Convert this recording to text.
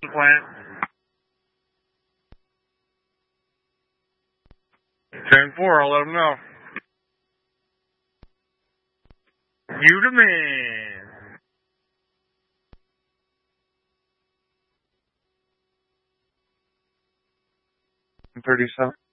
plant. 10-4, I'll let them know. You the man. 37.